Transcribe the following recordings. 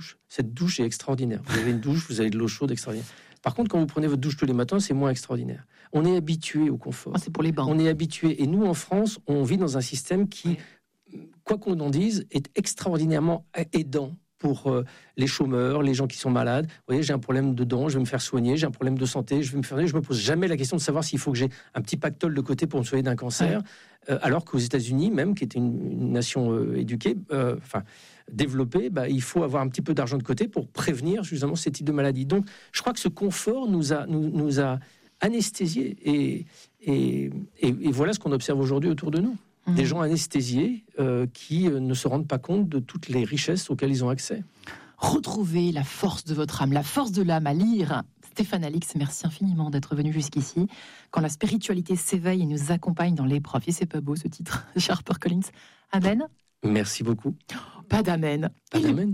douche. Cette douche est extraordinaire. Vous avez une douche, vous avez de l'eau chaude extraordinaire. Par contre, quand vous prenez votre douche tous les matins, c'est moins extraordinaire. On est habitué au confort. C'est pour les bains. On est habitué. Et nous, en France, on vit dans un système qui, quoi qu'on en dise, est extraordinairement aidant pour les chômeurs, les gens qui sont malades. Vous voyez, j'ai un problème de dents, je vais me faire soigner, j'ai un problème de santé, je vais me faire soigner. Je me pose jamais la question de savoir s'il faut que j'ai un petit pactole de côté pour me soigner d'un cancer. Alors qu'aux États-Unis, même, qui était une nation éduquée, développée, il faut avoir un petit peu d'argent de côté pour prévenir justement ces types de maladies. Donc, je crois que ce confort nous a anesthésiés. Et voilà ce qu'on observe aujourd'hui autour de nous. Des gens anesthésiés qui ne se rendent pas compte de toutes les richesses auxquelles ils ont accès. Retrouvez la force de votre âme, la force de l'âme à lire. Stéphane Alix, merci infiniment d'être venu jusqu'ici. Quand la spiritualité s'éveille et nous accompagne dans l'épreuve. Et c'est pas beau ce titre, chez HarperCollins. Amen. Merci beaucoup. Pas d'amen. Pas d'amen.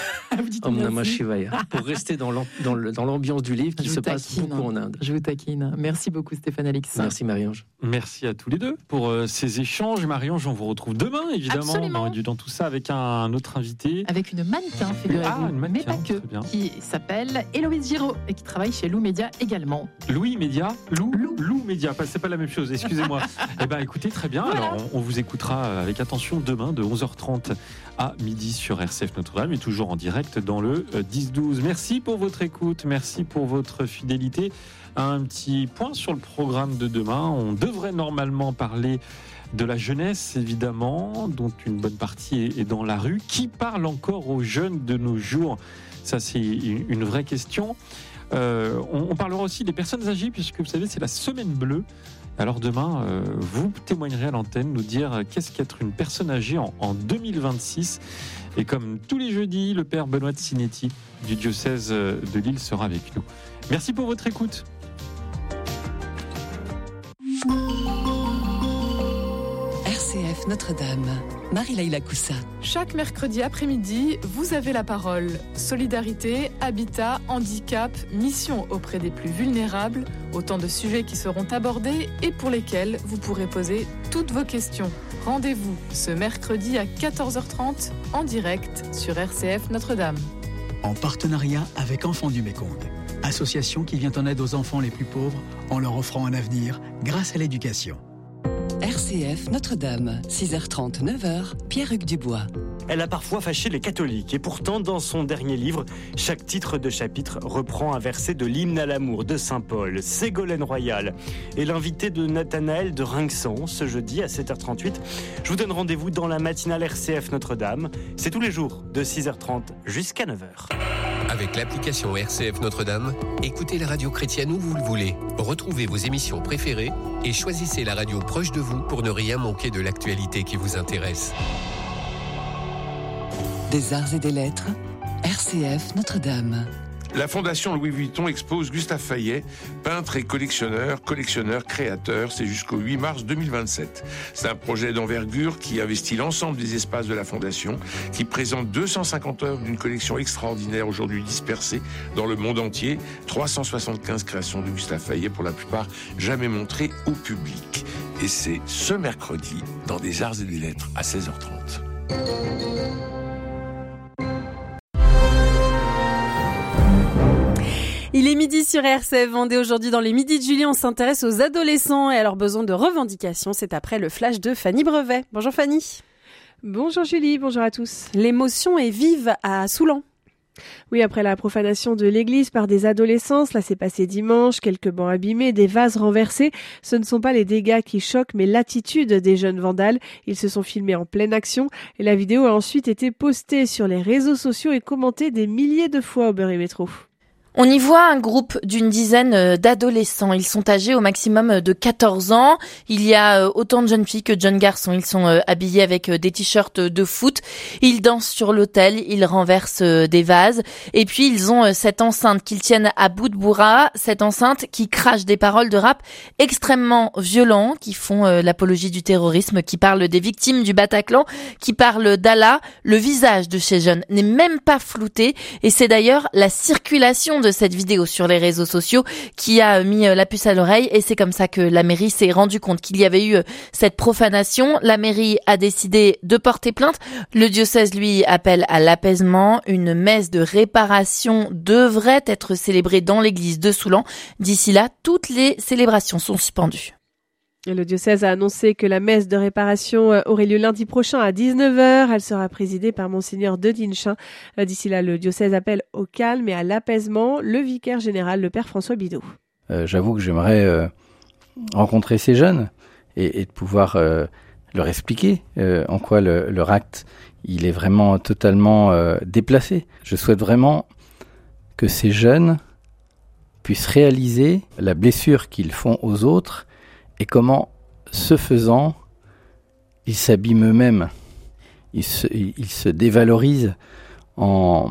Om Namah Shivaya. Pour rester dans l'ambiance du livre qui se passe beaucoup en Inde. Je vous taquine. Merci beaucoup Stéphane Alix. Merci Marie-Ange. Merci à tous les deux pour ces échanges. Marie-Ange, on vous retrouve demain évidemment dans tout ça avec un autre invité. Avec une mannequin, figurez-vous. Mais pas que. Qui s'appelle Héloïse Giraud et qui travaille chez Lou Média également. Louis Média Lou Média. C'est pas la même chose, excusez-moi. Écoutez, très bien. Voilà. Alors on vous écoutera avec attention demain de 11h30 à midi sur RCF Notre-Dame et toujours en direct dans le 10-12. Merci pour votre écoute, merci pour votre fidélité. Un petit point sur le programme de demain. On devrait normalement parler de la jeunesse, évidemment, dont une bonne partie est dans la rue. Qui parle encore aux jeunes de nos jours ? Ça, c'est une vraie question. On parlera aussi des personnes âgées, puisque vous savez, c'est la semaine bleue. Alors demain, vous témoignerez à l'antenne, nous dire qu'est-ce qu'être une personne âgée en 2026. Et comme tous les jeudis, le père Benoît de Sinetti du diocèse de Lille sera avec nous. Merci pour votre écoute. RCF Notre-Dame, Marie-Laïla Coussa. Chaque mercredi après-midi, vous avez la parole. Solidarité, habitat, handicap, mission auprès des plus vulnérables, autant de sujets qui seront abordés et pour lesquels vous pourrez poser toutes vos questions. Rendez-vous ce mercredi à 14h30 en direct sur RCF Notre-Dame. En partenariat avec Enfants du Mékong, association qui vient en aide aux enfants les plus pauvres en leur offrant un avenir grâce à l'éducation. RCF Notre-Dame, 6h30, 9h, Pierre-Hugues Dubois. Elle a parfois fâché les catholiques et pourtant dans son dernier livre, chaque titre de chapitre reprend un verset de l'hymne à l'amour de Saint Paul. Ségolène Royal est l'invité de Nathanaël de Rinxon ce jeudi à 7h38. Je vous donne rendez-vous dans la matinale RCF Notre-Dame. C'est tous les jours de 6h30 jusqu'à 9h. Avec l'application RCF Notre-Dame, écoutez la radio chrétienne où vous le voulez. Retrouvez vos émissions préférées et choisissez la radio proche de vous pour ne rien manquer de l'actualité qui vous intéresse. Des arts et des lettres, RCF Notre-Dame. La Fondation Louis Vuitton expose Gustave Fayet, peintre et collectionneur, créateur. C'est jusqu'au 8 mars 2027. C'est un projet d'envergure qui investit l'ensemble des espaces de la Fondation, qui présente 250 œuvres d'une collection extraordinaire aujourd'hui dispersée dans le monde entier. 375 créations de Gustave Fayet, pour la plupart jamais montrées au public. Et c'est ce mercredi dans Des arts et des lettres à 16h30. Il est midi sur RCF Vendée. Aujourd'hui, dans les Midis de Julie, on s'intéresse aux adolescents et à leurs besoins de revendication. C'est après le flash de Fanny Brevet. Bonjour Fanny. Bonjour Julie, bonjour à tous. L'émotion est vive à Soulan. Oui, après la profanation de l'église par des adolescents, cela s'est passé dimanche, quelques bancs abîmés, des vases renversés. Ce ne sont pas les dégâts qui choquent, mais l'attitude des jeunes vandales. Ils se sont filmés en pleine action et la vidéo a ensuite été postée sur les réseaux sociaux et commentée des milliers de fois au Beurre et Métro. On y voit un groupe d'une dizaine d'adolescents. Ils sont âgés au maximum de 14 ans. Il y a autant de jeunes filles que de jeunes garçons. Ils sont habillés avec des t-shirts de foot. Ils dansent sur l'autel. Ils renversent des vases. Et puis, ils ont cette enceinte qu'ils tiennent à bout de bras. Cette enceinte qui crache des paroles de rap extrêmement violents, qui font l'apologie du terrorisme, qui parlent des victimes du Bataclan, qui parlent d'Allah. Le visage de ces jeunes n'est même pas flouté. Et c'est d'ailleurs la circulation de de cette vidéo sur les réseaux sociaux qui a mis la puce à l'oreille et c'est comme ça que la mairie s'est rendu compte qu'il y avait eu cette profanation. La mairie a décidé de porter plainte. Le diocèse, lui, appelle à l'apaisement. Une messe de réparation devrait être célébrée dans l'église de Soulan. D'ici là, toutes les célébrations sont suspendues. Le diocèse a annoncé que la messe de réparation aurait lieu lundi prochain à 19h. Elle sera présidée par Monseigneur de Dinchin. D'ici là, le diocèse appelle au calme et à l'apaisement. Le vicaire général, le père François Bidot. J'avoue que j'aimerais rencontrer ces jeunes et de pouvoir leur expliquer en quoi leur acte il est vraiment totalement déplacé. Je souhaite vraiment que ces jeunes puissent réaliser la blessure qu'ils font aux autres et comment, ce faisant, ils s'abîment eux-mêmes. Ils se dévalorisent en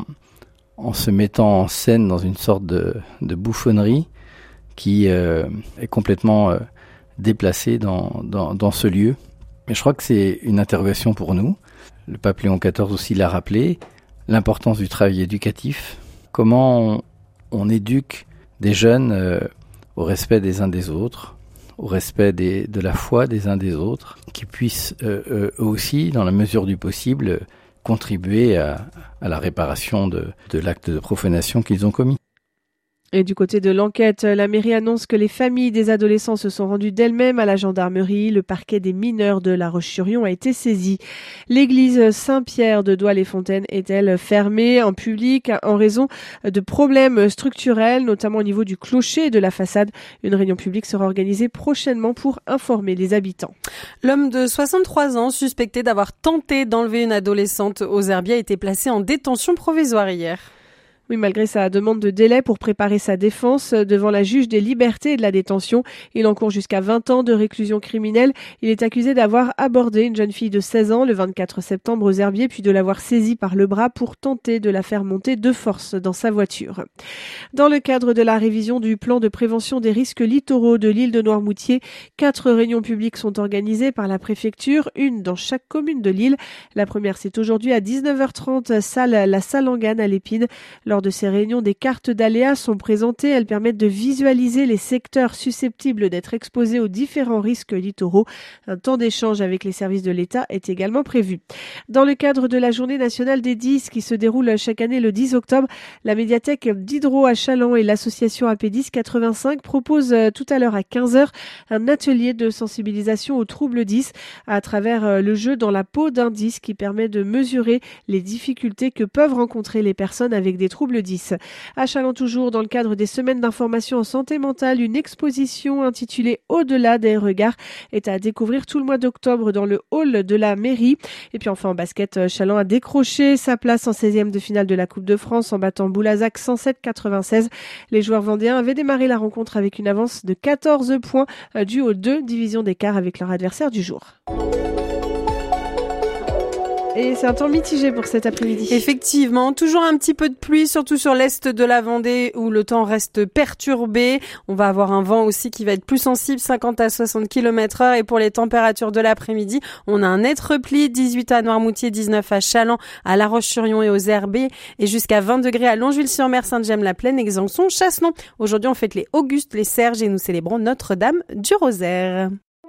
se mettant en scène dans une sorte de bouffonnerie qui est complètement déplacée dans ce lieu. Et je crois que c'est une interrogation pour nous. Le pape Léon XIV aussi l'a rappelé, l'importance du travail éducatif. Comment on éduque des jeunes au respect des uns des autres, au respect de la foi des uns des autres, qui puissent eux aussi, dans la mesure du possible, contribuer à la réparation de l'acte de profanation qu'ils ont commis. Et du côté de l'enquête, la mairie annonce que les familles des adolescents se sont rendues d'elles-mêmes à la gendarmerie. Le parquet des mineurs de La Roche-sur-Yon a été saisi. L'église Saint-Pierre de Douai-les-Fontaines est-elle fermée en public en raison de problèmes structurels, notamment au niveau du clocher et de la façade? Une réunion publique sera organisée prochainement pour informer les habitants. L'homme de 63 ans, suspecté d'avoir tenté d'enlever une adolescente aux herbiers, a été placé en détention provisoire hier. Oui, malgré sa demande de délai pour préparer sa défense devant la juge des libertés et de la détention, il encourt jusqu'à 20 ans de réclusion criminelle. Il est accusé d'avoir abordé une jeune fille de 16 ans le 24 septembre aux herbiers, puis de l'avoir saisie par le bras pour tenter de la faire monter de force dans sa voiture. Dans le cadre de la révision du plan de prévention des risques littoraux de l'île de Noirmoutier, 4 réunions publiques sont organisées par la préfecture, une dans chaque commune de l'île. La première, c'est aujourd'hui à 19h30, la salle Angane à l'Épine. Lors de ces réunions, des cartes d'aléas sont présentées. Elles permettent de visualiser les secteurs susceptibles d'être exposés aux différents risques littoraux. Un temps d'échange avec les services de l'État est également prévu. Dans le cadre de la Journée nationale des 10 qui se déroule chaque année le 10 octobre, la médiathèque d'Hydro à Châlons et l'association AP10 85 proposent tout à l'heure à 15h un atelier de sensibilisation aux troubles 10 à travers le jeu dans la peau d'un 10 qui permet de mesurer les difficultés que peuvent rencontrer les personnes avec des troubles 10. À Châlons toujours, dans le cadre des semaines d'information en santé mentale, une exposition intitulée Au-delà des regards est à découvrir tout le mois d'octobre dans le hall de la mairie. Et puis enfin en basket, Châlons a décroché sa place en 16e de finale de la Coupe de France en battant Boulazac 107-96. Les joueurs vendéens avaient démarré la rencontre avec une avance de 14 points due aux 2 divisions d'écart avec leur adversaire du jour. Et c'est un temps mitigé pour cet après-midi. Effectivement, toujours un petit peu de pluie, surtout sur l'est de la Vendée où le temps reste perturbé. On va avoir un vent aussi qui va être plus sensible, 50 à 60 km/h. Et pour les températures de l'après-midi, on a un net repli, 18 à Noirmoutier, 19 à Châlons, à La Roche-sur-Yon et aux Herbiers, et jusqu'à 20 degrés à Longeville-sur-Mer, Sainte-Gemme-la-Plaine, Exançon, Chassenon. Aujourd'hui, on fête les Augustes, les Serges et nous célébrons Notre-Dame du Rosaire.